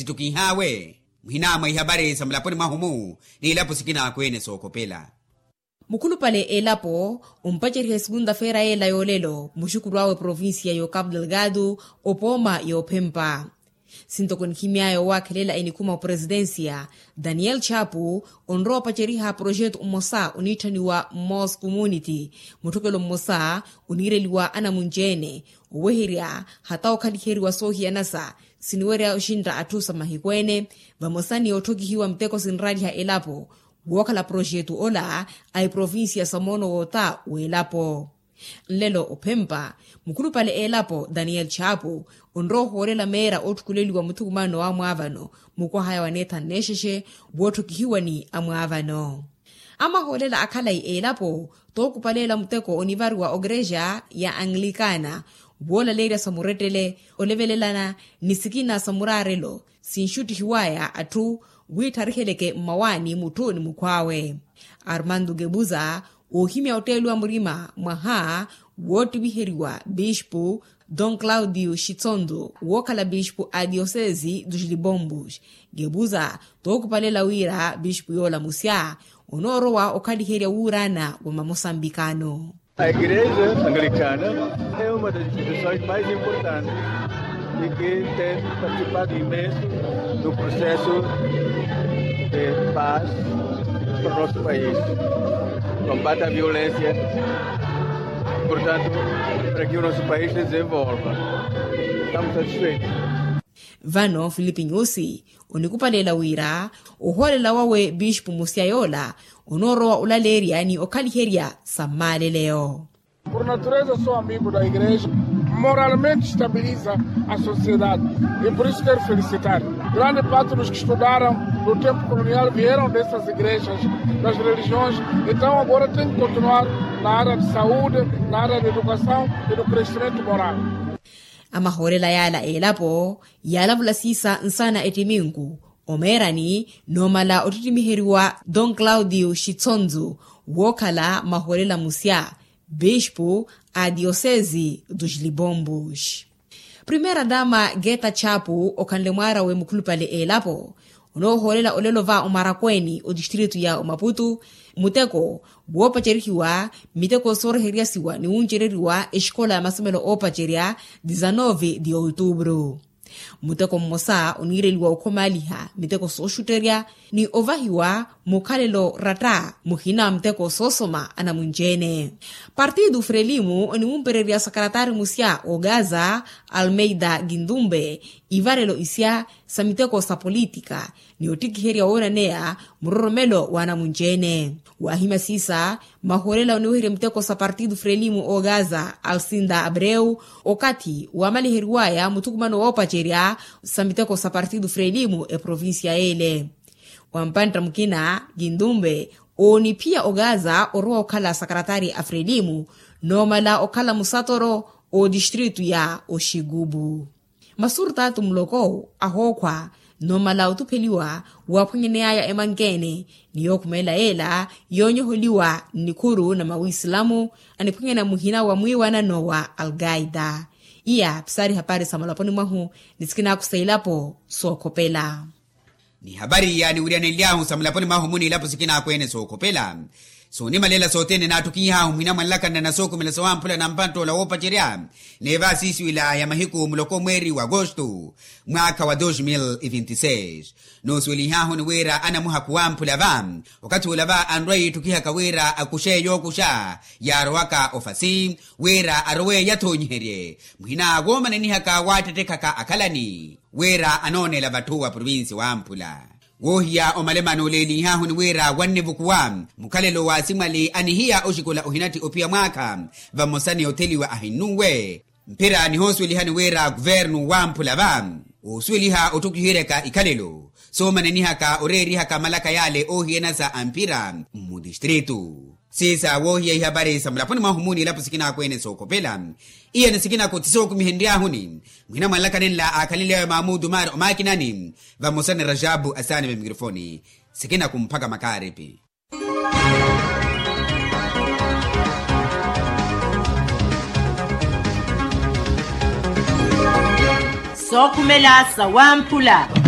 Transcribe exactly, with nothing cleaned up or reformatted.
situkihawe mhinama ihabari samlaponi mahumu ni ilapo sikina kwene sokopela. Mukulu pale elapo umpacheri segunda-feira ela yolelo mushukuru awe provinsia yo Cabo Delgado opoma yo Pemba. Sinto con kimiayo wakelela inikuma presidencia Daniel Chapo onro pacheriha projeto umosa unitaniwa Mos Community mutokelo mosa unireliwa ana munjene uwehiria hata ukaliheriwa sohi anasa siniweria ushinda atusa mahikwene vamosani otoki hiwa mteko sinradi ha elapo woka la projeto ola ay provincia Samono wota uelapo. Lelo opempa mukulu pale elapo Daniel Chapo onro horela mera otukuleliwa mutukumano wa mwavano mukwa haya waneta nesheshe woto kihiwani amwavano. Ama holela akalai elapo toku palela muteko onivari wa ogreja ya Anglikana bola leria samuretele olevelelana nisikina samurarelo sinshuti hiwaya atu witariheleke mawani mutoni mukwawe. Armando Gebuza ohimya hotelu wa murima mwaha wotu biheriwa Bispo Don Claudio Chitsondo wokala Bispo a diocese dos Libombos. Gebuza toku palela wira Bispo yola musia onorowa okaliheria urana wa mamosambikano. A Igreja Anglicana é uma das instituições mais importantes e que tem participado imenso no processo de paz para o nosso país. Combate a violência, portanto, para que o nosso país se desenvolva. Estamos satisfeitos. Vano Filipe Nyusi onikupalela wira uholela wawe Bispo Musiayola onoroa ulaleria ni okaliheria samale leo. Por natureza sou amigo da igreja, moralmente estabiliza a sociedade e por isso quero felicitar. Grande parte dos que estudaram no tempo colonial vieram dessas igrejas, das religiões, então agora tem que continuar na área de saúde, na área de educação e do crescimento moral. Ama horela yala elapo yala vulasisa nsana etimingu omerani nomala otitimiheriwa Don Claudio Chitsondo wokala mahorela musia Bispo a diocese dos Libombos. Primeira dama Geta Chapo okanlemwara we mukulu pale elapo ono horela olelova umarakweni o distrito ya Maputo muteko bopacheriwa miteko sorheriasiwa ni unjereriwa escola ya masemelo opacheria dezenove de outubro. Muteko mosa unireliwa ukomaliha miteko soshuteria ni ovahiwa mukalelo rata muhina mteko sosoma ana munjene. Partido Frelimu ni umpereria sakaratari musia Ogaza Almeida Gindumbe ivarelo isia sa miteko sa politika ni otikiheria ona nea muroromelo wana munjene. Wahima sisa mahorela unuhiri mteko sa Partido Frelimu Ogaza Alcinda Abreu okati wamaliheriwaya mutukumano wopacheria sa miteko sa Partido Frelimu e provincia ele. Wampanta mkina Gindumbe oni pia Ogaza oroa okala sakaratari Afrelimu nomala okala musatoro o distrito ya Oshigubu. Masurta tumloko ahokwa nomala utupeliwa wapunyeneaya emangene niyo kumela ela yonyo holiwa nikuru na mawislamu anipunye na muhina wa mwiwa na nowa Al-Qaeda. Iya psari hapari samalaponi mahu nisikina kusailapo sokopela. Ni habari ya ni uriane liyahu samlaponi mahu muni ilapo sikina kwene sokopela. So ni malela sotene na tukiha humina malaka na nasoko mila sawampula na mpanto la wopa cheria. Neva sisi wila ya mahiku mloko mweri wa agosto mwaka wa dois mil e vinte e seis. No swili hahu ni wera ana muha kuwampula vam. Wakati ulava androi tukiha kawera akushe yokusha ya arwaka ofasi. Wera arwe yato nyiherie. Mhina agoma niniha ka watete kaka akalani. Wera anone la batuwa provinsi wampula. Wohia omalemano leli hahu ni wera wanevukuwa mukalelo wa simali anihia oshikola uhinati opia mwaka vamosani hoteli wa ahinuwe mpira ni hosweli hani wera guvernu wampula vam usweli ha otukihireka ikalelo so maneniha ka oreri haka malaka yale ohiena sa ampira mudistritu. Sisa wohia ihabari samlaponi mahumuni lapu sikina kwene sokopela. Iya nasikina kotisoku mihendia huni. Mwina malaka nila akalile wa Mahmudu Mar omakinani. Vamosani Rajabu asani me mikrofoni. Sikina kumpaka makaripi. Sokumela sawampula.